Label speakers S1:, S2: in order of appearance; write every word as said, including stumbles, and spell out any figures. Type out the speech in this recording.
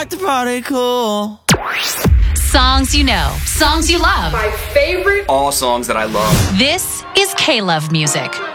S1: like to party cool.
S2: Songs you know, songs you love.
S3: My favorite.
S4: All songs that I love.
S2: This is K-Love Music.